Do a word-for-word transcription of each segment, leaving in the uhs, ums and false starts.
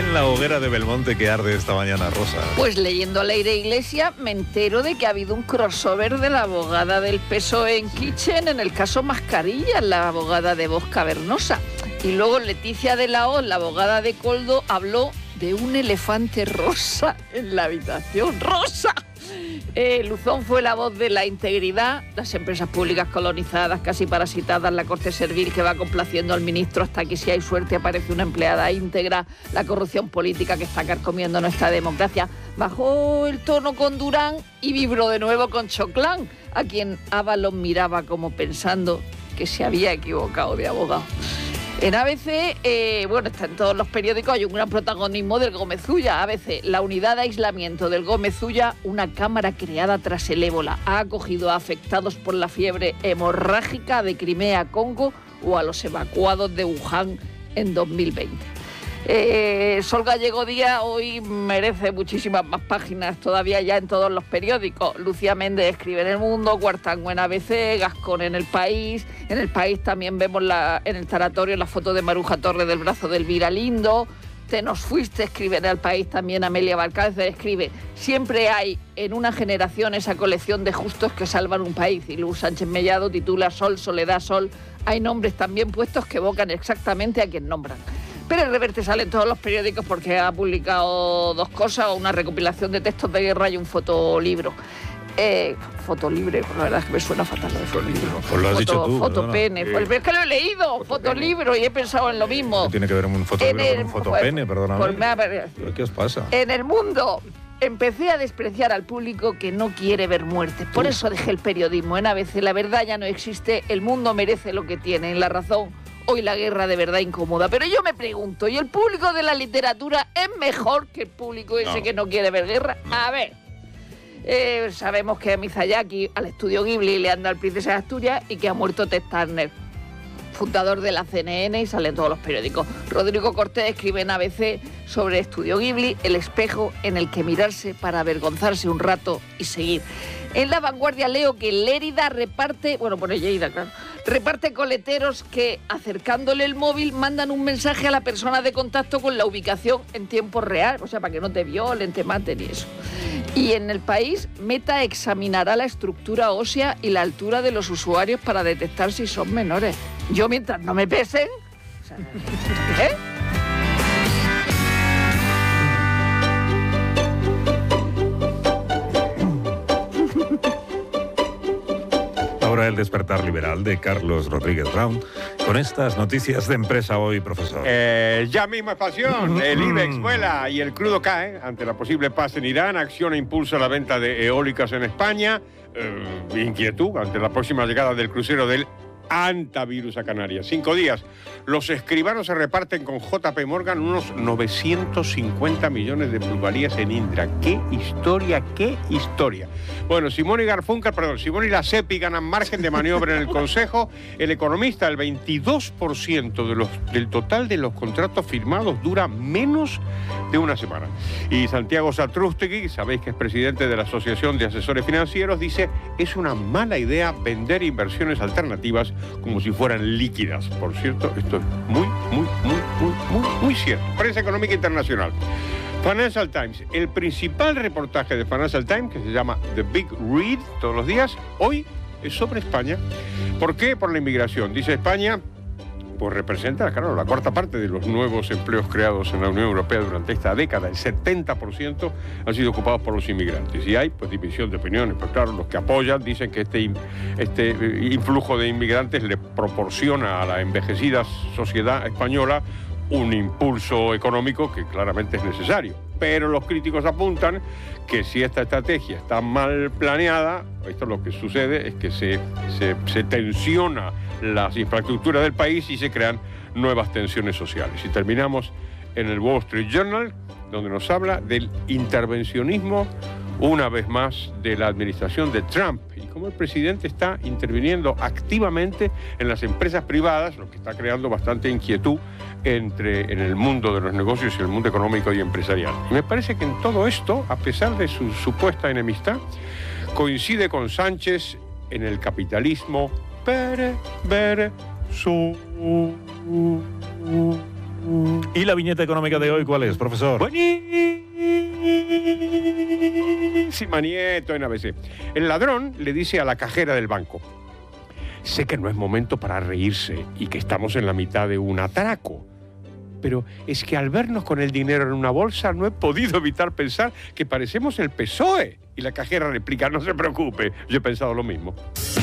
en la hoguera de Belmonte que arde esta mañana, Rosa? Pues leyendo a Leire Iglesias me entero de que ha habido un crossover de la abogada del P S O E en Kitchen en el caso Mascarilla, la abogada de voz cavernosa. Y luego Leticia de la Hoz, la abogada de Coldo, habló de un elefante rosa en la habitación. ¡Rosa! Eh, Luzón fue la voz de la integridad, las empresas públicas colonizadas, casi parasitadas, la corte servil que va complaciendo al ministro hasta que, si hay suerte, aparece una empleada íntegra, la corrupción política que está carcomiendo nuestra democracia. Bajó el tono con Durán y vibró de nuevo con Choclán, a quien Ábalos miraba como pensando que se había equivocado de abogado. En A B C, eh, bueno, está en todos los periódicos, hay un gran protagonismo del Gómez Ulla. A B C, la unidad de aislamiento del Gómez Ulla, una cámara creada tras el ébola, ha acogido a afectados por la fiebre hemorrágica de Crimea-Congo o a los evacuados de Wuhan en dos mil veinte. Eh, Sol Gallego Díaz hoy merece muchísimas más páginas todavía ya en todos los periódicos. Lucía Méndez escribe en El Mundo, Cuartango en A B C, Gascón en El País. En El País también vemos la, en el tanatorio la foto de Maruja Torres del brazo de Elvira Lindo. Te nos fuiste, escribe en El País también Amelia Valcárcel, escribe: siempre hay en una generación esa colección de justos que salvan un país. Y Luz Sánchez Mellado titula Sol, Soledad, Sol. Hay nombres también puestos que evocan exactamente a quien nombran. Pérez Reverte sale en todos los periódicos porque ha publicado dos cosas, una recopilación de textos de guerra y un fotolibro. Eh, fotolibre, la verdad es que me suena fatal lo de fotolibro. Pues lo has Foto, dicho tú. Fotopene, ¿no? pues es que lo he leído, fotolibro, y he pensado en lo mismo. ¿Qué tiene que ver un fotolibro con un fotopene? Perdóname. Pues me ha... ¿Qué os pasa? En El Mundo empecé a despreciar al público que no quiere ver muerte. Por eso dejé el periodismo. En A B C la verdad ya no existe, el mundo merece lo que tiene. En La Razón, hoy la guerra de verdad incomoda. Pero yo me pregunto, ¿y el público de la literatura es mejor que el público ese no. que no quiere ver guerra? A ver, eh, sabemos que a Miyazaki, al estudio Ghibli, le anda al Princesa de Asturias y que ha muerto Ted Turner, fundador de la C N N, y sale en todos los periódicos. Rodrigo Cortés escribe en A B C sobre Estudio Ghibli, el espejo en el que mirarse para avergonzarse un rato y seguir. En La Vanguardia leo que Lérida reparte, bueno, pone Lleida, claro, reparte coleteros que, acercándole el móvil, mandan un mensaje a la persona de contacto con la ubicación en tiempo real, o sea, para que no te violen, te maten y eso. Y en El País, Meta examinará la estructura ósea y la altura de los usuarios para detectar si son menores. Yo, mientras no me pesen, o sea, ¿eh? Ahora el despertar liberal de Carlos Rodríguez Brown, con estas noticias de Empresa Hoy, profesor. Eh, ya mismo expansión, el IBEX vuela y el crudo cae ante la posible paz en Irán. Acciona impulsa la venta de eólicas en España. Eh, inquietud ante la próxima llegada del crucero del antivirus a Canarias. Cinco días. Los escribanos se reparten con J P Morgan unos novecientos cincuenta millones de plusvalías en Indra. ¡Qué historia, qué historia! Bueno, Simón y Garfunkel, perdón, Simón y la SEPI ganan margen de maniobra en el Consejo. El Economista, el veintidós por ciento de los, del total de los contratos firmados dura menos de una semana. Y Santiago Satrústegui, sabéis que es presidente de la Asociación de Asesores Financieros, dice: es una mala idea vender inversiones alternativas como si fueran líquidas. Por cierto, esto es muy, muy, muy, muy, muy, muy cierto. Prensa Económica Internacional. Financial Times, el principal reportaje de Financial Times, que se llama The Big Read, todos los días, hoy es sobre España. ¿Por qué? Por la inmigración. Dice España, pues representa, claro, la cuarta parte de los nuevos empleos creados en la Unión Europea durante esta década. El setenta por ciento han sido ocupados por los inmigrantes. Y hay, pues, división de opiniones. Pues claro, los que apoyan dicen que este, este influjo de inmigrantes le proporciona a la envejecida sociedad española un impulso económico que claramente es necesario. Pero los críticos apuntan que si esta estrategia está mal planeada, esto lo que sucede es que se, se, se tensiona las infraestructuras del país y se crean nuevas tensiones sociales. Y terminamos en el Wall Street Journal, donde nos habla del intervencionismo, una vez más, de la administración de Trump, y cómo el presidente está interviniendo activamente en las empresas privadas, lo que está creando bastante inquietud entre, en el mundo de los negocios y el mundo económico y empresarial. Y me parece que en todo esto, a pesar de su supuesta enemistad, coincide con Sánchez en el capitalismo perverso. ¿Y la viñeta económica de hoy cuál es, profesor? Buenísima, Nieto, en A B C. El ladrón le dice a la cajera del banco: sé que no es momento para reírse y que estamos en la mitad de un atraco, pero es que al vernos con el dinero en una bolsa no he podido evitar pensar que parecemos el P S O E. Y la cajera replica: no se preocupe, yo he pensado lo mismo.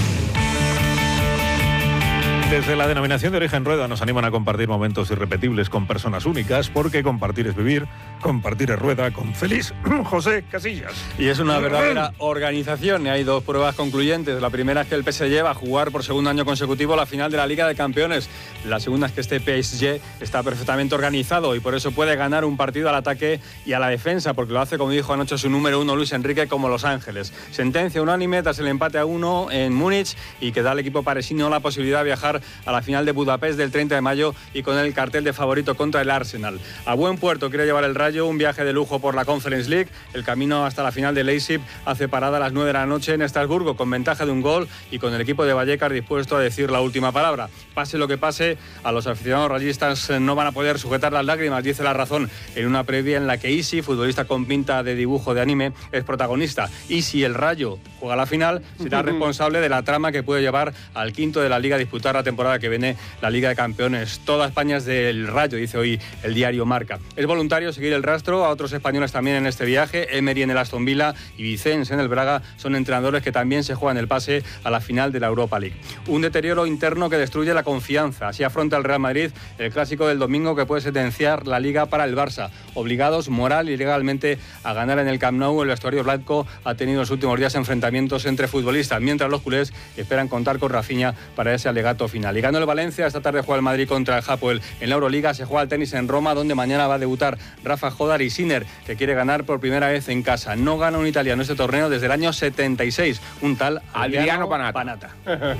Desde la denominación de origen Rueda nos animan a compartir momentos irrepetibles con personas únicas, porque compartir es vivir, compartir es Rueda, con feliz José Casillas. Y es una verdadera organización, y hay dos pruebas concluyentes. La primera es que el P S G va a jugar por segundo año consecutivo la final de la Liga de Campeones. La segunda es que este P S G está perfectamente organizado y por eso puede ganar un partido al ataque y a la defensa, porque lo hace, como dijo anoche su número uno, Luis Enrique, como Los Ángeles. Sentencia unánime tras el empate a uno en Múnich y que da al equipo parisino la posibilidad de viajar a la final de Budapest del treinta de mayo y con el cartel de favorito contra el Arsenal. A buen puerto quiere llevar el Rayo, un viaje de lujo por la Conference League. El camino hasta la final de Leipzig hace parada a las nueve de la noche en Estrasburgo, con ventaja de un gol y con el equipo de Vallecas dispuesto a decir la última palabra. Pase lo que pase, a los aficionados rayistas no van a poder sujetar las lágrimas, dice La Razón, en una previa en la que Isi, futbolista con pinta de dibujo de anime, es protagonista. Y si el Rayo juega la final, será responsable de la trama que puede llevar al quinto de la Liga a disputar la temporada que viene, la Liga de Campeones. Toda España es del Rayo, dice hoy el diario Marca. Es voluntario seguir el rastro a otros españoles también en este viaje. Emery en el Aston Villa y Vicens en el Braga son entrenadores que también se juegan el pase a la final de la Europa League. Un deterioro interno que destruye la confianza. Así afronta el Real Madrid el clásico del domingo, que puede sentenciar la Liga para el Barça. Obligados moral y legalmente a ganar en el Camp Nou, el vestuario blanco ha tenido en los últimos días enfrentamientos entre futbolistas, mientras los culés esperan contar con Rafinha para ese alegato final. Y ganó el Valencia, esta tarde juega el Madrid contra el Hapoel en la Euroliga, se juega el tenis en Roma, donde mañana va a debutar Rafa Jodar y Sinner, que quiere ganar por primera vez en casa. No gana un italiano este torneo desde el año setenta y seis, un tal Adriano Panata. Panata.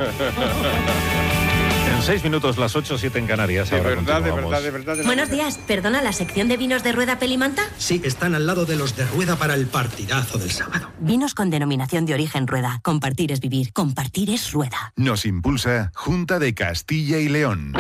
En seis minutos, las ocho, siete en Canarias. De verdad, de verdad, de verdad, de Buenos días, perdona, ¿la sección de vinos de Rueda Pelimanta? Sí, están al lado de los de Rueda para el partidazo del sábado. Vinos con denominación de origen Rueda. Compartir es vivir, compartir es Rueda. Nos impulsa Junta de Castilla y León.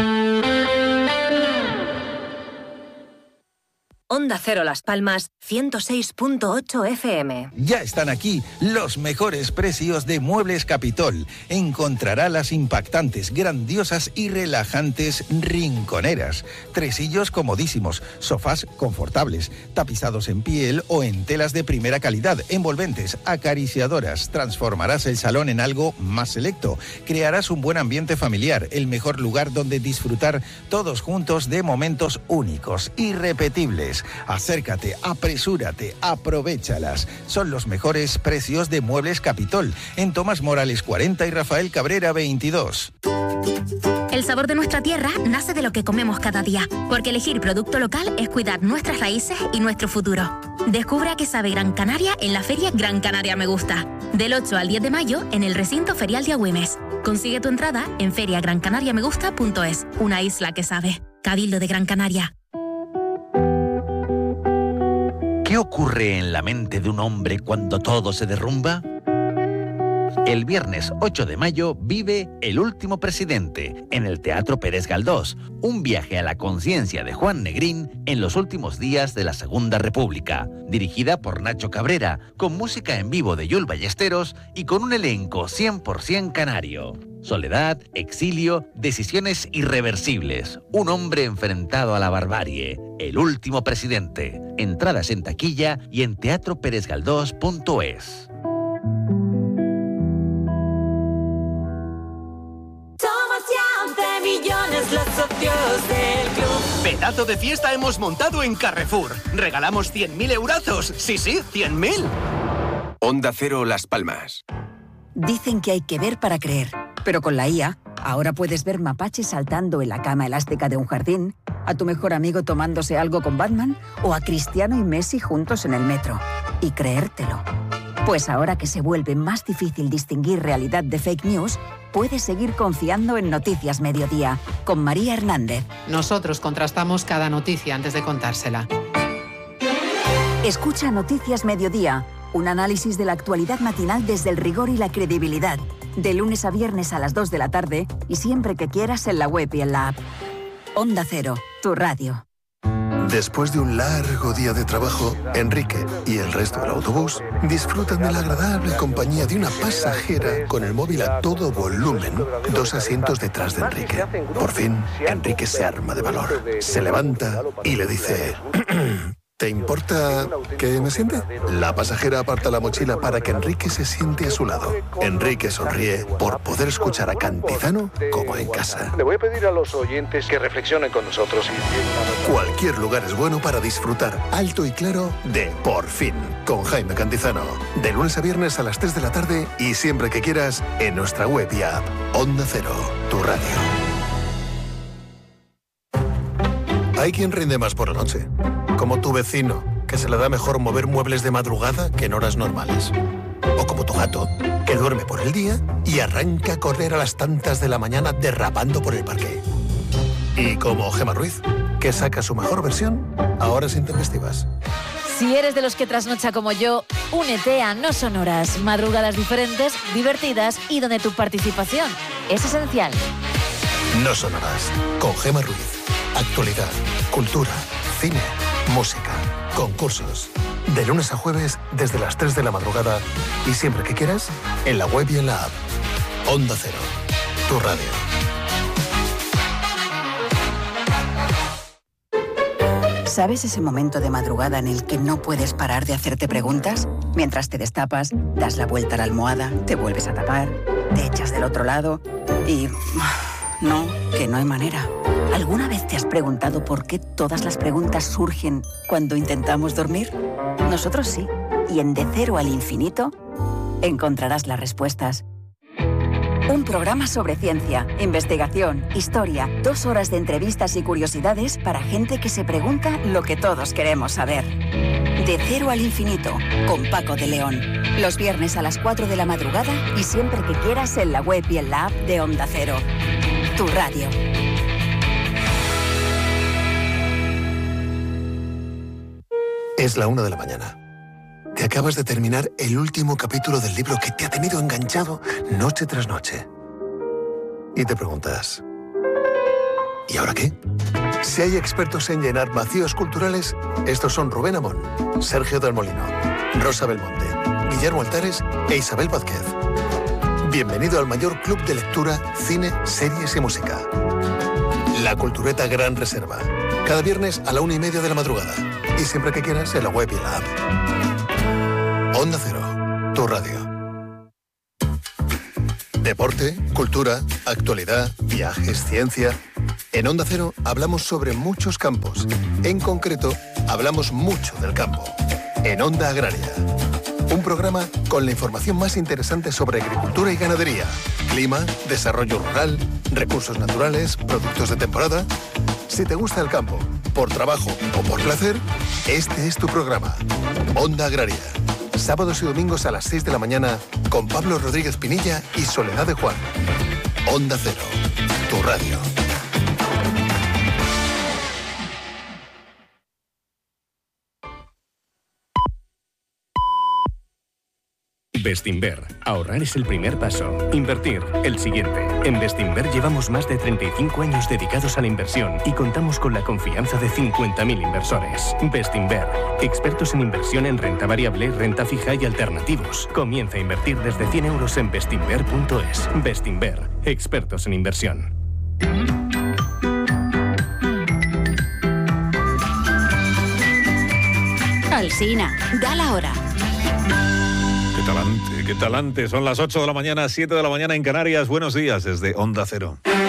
Onda Cero Las Palmas, ciento seis punto ocho F M. Ya están aquí los mejores precios de Muebles Capitol. Encontrará las impactantes, grandiosas y relajantes rinconeras. Tresillos comodísimos, sofás confortables, tapizados en piel o en telas de primera calidad, envolventes, acariciadoras. Transformarás el salón en algo más selecto. Crearás un buen ambiente familiar, el mejor lugar donde disfrutar todos juntos de momentos únicos, irrepetibles. Acércate, apresúrate, aprovéchalas. Son los mejores precios de Muebles Capitol en Tomás Morales cuarenta y Rafael Cabrera veintidós. El sabor de nuestra tierra nace de lo que comemos cada día, porque elegir producto local es cuidar nuestras raíces y nuestro futuro. Descubre a qué sabe Gran Canaria en la Feria Gran Canaria Me Gusta, del ocho al diez de mayo en el recinto ferial de Agüemes. Consigue tu entrada en feria gran canaria me gusta punto es. Una isla que sabe. Cabildo de Gran Canaria. ¿Qué ocurre en la mente de un hombre cuando todo se derrumba? El viernes ocho de mayo vive El último presidente en el Teatro Pérez Galdós, un viaje a la conciencia de Juan Negrín en los últimos días de la Segunda República, dirigida por Nacho Cabrera, con música en vivo de Yul Ballesteros y con un elenco cien por ciento canario. Soledad, exilio, decisiones irreversibles, un hombre enfrentado a la barbarie, El último presidente. Entradas en taquilla y en teatro pérez galdós punto es. Millones los socios del club. Pedazo de fiesta hemos montado en Carrefour. Regalamos cien mil eurazos. Sí, sí, cien mil. Onda Cero Las Palmas. Dicen que hay que ver para creer, pero con la I A, ahora puedes ver mapaches saltando en la cama elástica de un jardín, a tu mejor amigo tomándose algo con Batman o a Cristiano y Messi juntos en el metro. Y creértelo. Pues ahora que se vuelve más difícil distinguir realidad de fake news, puedes seguir confiando en Noticias Mediodía, con María Hernández. Nosotros contrastamos cada noticia antes de contársela. Escucha Noticias Mediodía, un análisis de la actualidad matinal desde el rigor y la credibilidad. De lunes a viernes a las dos de la tarde y siempre que quieras en la web y en la app. Onda Cero, tu radio. Después de un largo día de trabajo, Enrique y el resto del autobús disfrutan de la agradable compañía de una pasajera con el móvil a todo volumen, dos asientos detrás de Enrique. Por fin, Enrique se arma de valor, se levanta y le dice... ¿Te importa que me siente? La pasajera aparta la mochila para que Enrique se siente a su lado. Enrique sonríe por poder escuchar a Cantizano como en casa. Le voy a pedir a los oyentes que reflexionen con nosotros. Cualquier lugar es bueno para disfrutar alto y claro de Por Fin, con Jaime Cantizano. De lunes a viernes a las tres de la tarde y siempre que quieras en nuestra web y app. Onda Cero, tu radio. Hay quien rinde más por la noche. Como tu vecino, que se le da mejor mover muebles de madrugada que en horas normales. O como tu gato, que duerme por el día y arranca a correr a las tantas de la mañana derrapando por el parque. Y como Gemma Ruiz, que saca su mejor versión a horas intempestivas. Si eres de los que trasnocha como yo, únete a No Son Horas. Madrugadas diferentes, divertidas y donde tu participación es esencial. No Son Horas, con Gemma Ruiz. Actualidad, cultura, cine, música, concursos. De lunes a jueves desde las tres de la madrugada y siempre que quieras en la web y en la app. Onda Cero, tu radio. ¿Sabes ese momento de madrugada en el que no puedes parar de hacerte preguntas? Mientras te destapas, das la vuelta a la almohada, te vuelves a tapar, te echas del otro lado y... no, que no hay manera. ¿Alguna vez te has preguntado por qué todas las preguntas surgen cuando intentamos dormir? Nosotros sí. Y en De Cero al Infinito encontrarás las respuestas. Un programa sobre ciencia, investigación, historia, dos horas de entrevistas y curiosidades para gente que se pregunta lo que todos queremos saber. De Cero al Infinito, con Paco de León. Los viernes a las cuatro de la madrugada y siempre que quieras en la web y en la app de Onda Cero. Tu radio. Es la una de la mañana. Te acabas de terminar el último capítulo del libro que te ha tenido enganchado noche tras noche. Y te preguntas, ¿y ahora qué? Si hay expertos en llenar vacíos culturales, estos son Rubén Amón, Sergio del Molino, Rosa Belmonte, Guillermo Altares e Isabel Vázquez. Bienvenido al mayor club de lectura, cine, series y música. La Cultureta Gran Reserva. Cada viernes a la una y media de la madrugada. Y siempre que quieras en la web y en la app. Onda Cero, tu radio. Deporte, cultura, actualidad, viajes, ciencia. En Onda Cero hablamos sobre muchos campos. En concreto, hablamos mucho del campo. En Onda Agraria. Un programa con la información más interesante sobre agricultura y ganadería, clima, desarrollo rural, recursos naturales, productos de temporada. Si te gusta el campo, por trabajo o por placer, este es tu programa. Onda Agraria. Sábados y domingos a las seis de la mañana con Pablo Rodríguez Pinilla y Soledad de Juan. Onda Cero, tu radio. Bestinver. Ahorrar es el primer paso. Invertir, el siguiente. En Bestinver llevamos más de treinta y cinco años dedicados a la inversión y contamos con la confianza de cincuenta mil inversores. Bestinver. Expertos en inversión en renta variable, renta fija y alternativos. Comienza a invertir desde cien euros en bestinver punto es. Bestinver. Expertos en inversión. Alsina, da la hora. ¿Qué talante? ¿Qué talante? Son las ocho de la mañana, siete de la mañana en Canarias. Buenos días desde Onda Cero.